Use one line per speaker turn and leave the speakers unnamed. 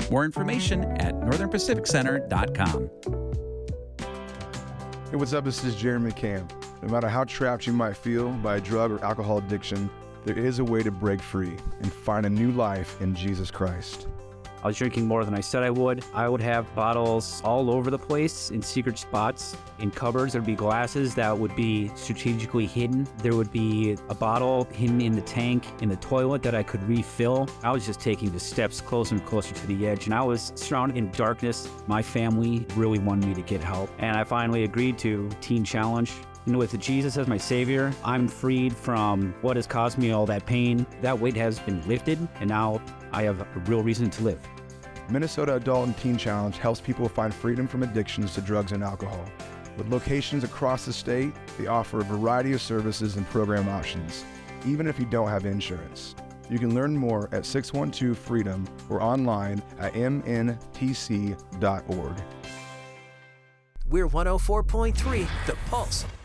More information at northernpacificcenter.com.
Hey, what's up? This is Jeremy Camp. No matter how trapped you might feel by a drug or alcohol addiction, there is a way to break free and find a new life in Jesus Christ.
I was drinking more than I said I would. I would have bottles all over the place in secret spots. In cupboards, there'd be glasses that would be strategically hidden. There would be a bottle hidden in the tank in the toilet that I could refill. I was just taking the steps closer and closer to the edge, and I was surrounded in darkness. My family really wanted me to get help, and I finally agreed to Teen Challenge. And with Jesus as my savior, I'm freed from what has caused me all that pain. That weight has been lifted, and now I have a real reason to live.
Minnesota Adult and Teen Challenge helps people find freedom from addictions to drugs and alcohol. With locations across the state, they offer a variety of services and program options, even if you don't have insurance. You can learn more at 612-FREEDOM or online at mntc.org.
We're 104.3 The Pulse.